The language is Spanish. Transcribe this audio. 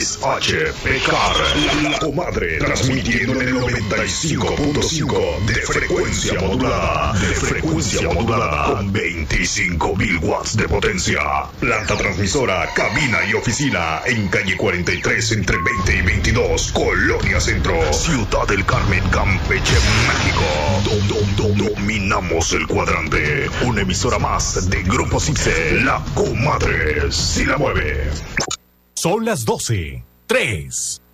XH Pecar, la comadre, transmitiendo en el 95.5 de frecuencia modulada, con 25.000 watts de potencia. Planta transmisora, cabina y oficina en calle 43 entre 20 y 22, Colonia Centro, Ciudad del Carmen, Campeche, México. Dominamos el cuadrante. Una emisora más de Grupo Cipse, la comadre si la mueve. Son las 12:03.